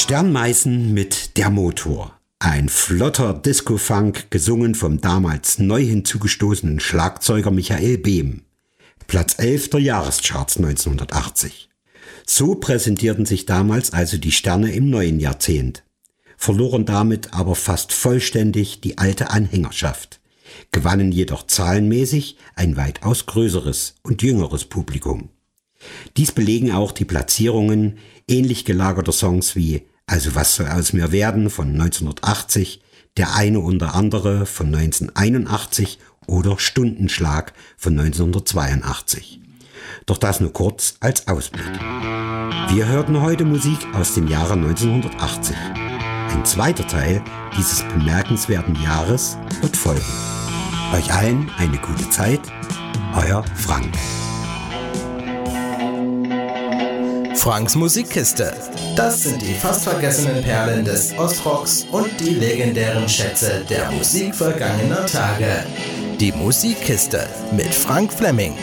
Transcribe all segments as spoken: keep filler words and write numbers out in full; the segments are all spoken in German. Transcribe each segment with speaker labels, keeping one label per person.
Speaker 1: Stern Meißen mit Der Motor. Ein flotter Disco-Funk, gesungen vom damals neu hinzugestoßenen Schlagzeuger Michael Behm. Platz elf der Jahrescharts neunzehnhundertachtzig. So präsentierten sich damals also die Sterne im neuen Jahrzehnt, verloren damit aber fast vollständig die alte Anhängerschaft, gewannen jedoch zahlenmäßig ein weitaus größeres und jüngeres Publikum. Dies belegen auch die Platzierungen ähnlich gelagerter Songs wie Also was soll aus mir werden von neunzehnhundertachtzig, Der eine und der andere von neunzehnhunderteinundachtzig oder Stundenschlag von neunzehnhundertzweiundachtzig. Doch das nur kurz als Ausblick. Wir hörten heute Musik aus dem Jahre neunzehnhundertachtzig. Ein zweiter Teil dieses bemerkenswerten Jahres wird folgen. Euch allen eine gute Zeit, euer Frank.
Speaker 2: Franks Musikkiste. Das sind die fast vergessenen Perlen des Ostrocks und die legendären Schätze der Musik vergangener Tage. Die Musikkiste mit Frank Fleming.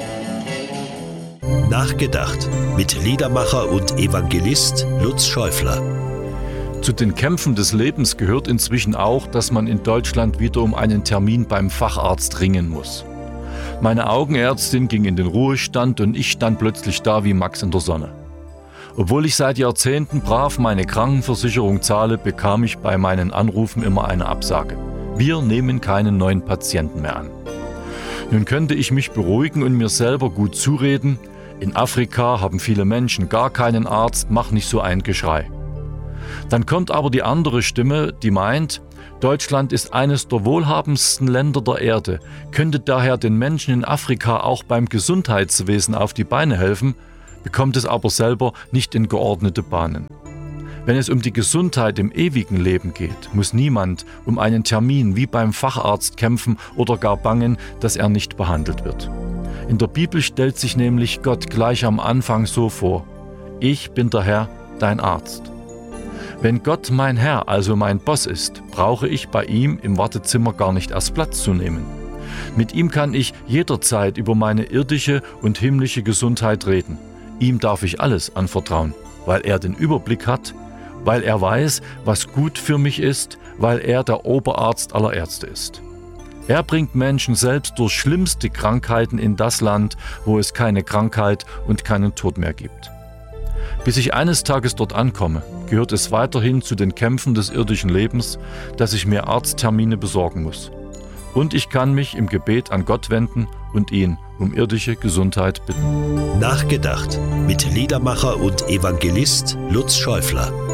Speaker 3: Nachgedacht mit Liedermacher und Evangelist Lutz Schäufler.
Speaker 4: Zu den Kämpfen des Lebens gehört inzwischen auch, dass man in Deutschland wieder um einen Termin beim Facharzt ringen muss. Meine Augenärztin ging in den Ruhestand und ich stand plötzlich da wie Max in der Sonne. Obwohl ich seit Jahrzehnten brav meine Krankenversicherung zahle, bekam ich bei meinen Anrufen immer eine Absage. Wir nehmen keinen neuen Patienten mehr an. Nun könnte ich mich beruhigen und mir selber gut zureden, in Afrika haben viele Menschen gar keinen Arzt, mach nicht so ein Geschrei. Dann kommt aber die andere Stimme, die meint, Deutschland ist eines der wohlhabendsten Länder der Erde, könnte daher den Menschen in Afrika auch beim Gesundheitswesen auf die Beine helfen, bekommt es aber selber nicht in geordnete Bahnen. Wenn es um die Gesundheit im ewigen Leben geht, muss niemand um einen Termin wie beim Facharzt kämpfen oder gar bangen, dass er nicht behandelt wird. In der Bibel stellt sich nämlich Gott gleich am Anfang so vor: Ich bin der Herr, dein Arzt. Wenn Gott mein Herr, also mein Boss ist, brauche ich bei ihm im Wartezimmer gar nicht erst Platz zu nehmen. Mit ihm kann ich jederzeit über meine irdische und himmlische Gesundheit reden. Ihm darf ich alles anvertrauen, weil er den Überblick hat, weil er weiß, was gut für mich ist, weil er der Oberarzt aller Ärzte ist. Er bringt Menschen selbst durch schlimmste Krankheiten in das Land, wo es keine Krankheit und keinen Tod mehr gibt. Bis ich eines Tages dort ankomme, gehört es weiterhin zu den Kämpfen des irdischen Lebens, dass ich mir Arzttermine besorgen muss. Und ich kann mich im Gebet an Gott wenden und ihn um irdische Gesundheit bitten.
Speaker 3: Nachgedacht mit Liedermacher und Evangelist Lutz Schäufler.